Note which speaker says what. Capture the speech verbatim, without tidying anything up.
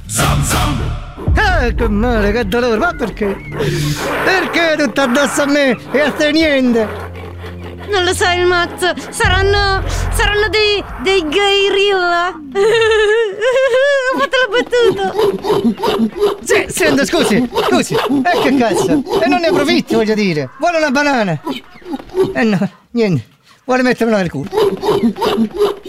Speaker 1: Ah, che male, che dolore, ma perché? Perché tutto addosso a me e a te niente?
Speaker 2: Non lo sai, Max, saranno. saranno dei. dei gairilla. Ho fatto la battuta.
Speaker 1: Sì, senta, scusi, scusi, e che cazzo? E non ne approfitti, voglio dire. Vuole una banana? Eh no, niente, vuole mettermela nel culo.